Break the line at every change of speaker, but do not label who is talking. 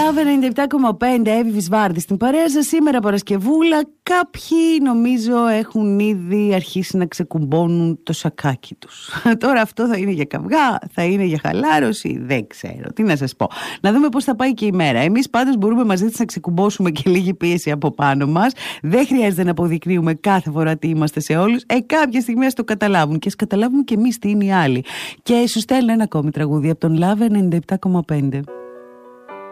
Love 97,5 Εύη Βυσβάρδη στην παρέα σας. Σήμερα Παρασκευούλα. Κάποιοι νομίζω έχουν ήδη αρχίσει να ξεκουμπώνουν το σακάκι τους. Τώρα αυτό θα είναι για καυγά, θα είναι για χαλάρωση, δεν ξέρω. Τι να σας πω. Να δούμε πώς θα πάει και η μέρα. Εμείς πάντως μπορούμε μαζί της να ξεκουμπώσουμε και λίγη πίεση από πάνω μας. Δεν χρειάζεται να αποδεικνύουμε κάθε φορά τι είμαστε σε όλους. Κάποια στιγμή ας το καταλάβουν και ας καταλάβουμε και εμείς τι είναι οι άλλοι. Και σου στέλνω ένα ακόμη τραγούδι από τον Love 97,5.